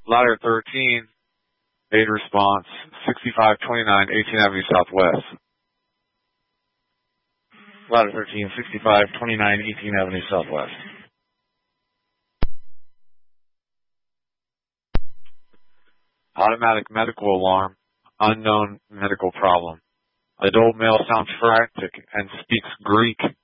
Ladder 13, aid response, 6529 18th Avenue Southwest. Ladder 13, 6529 18th Avenue Southwest. Automatic medical alarm, unknown medical problem. Adult male sounds frantic and speaks Greek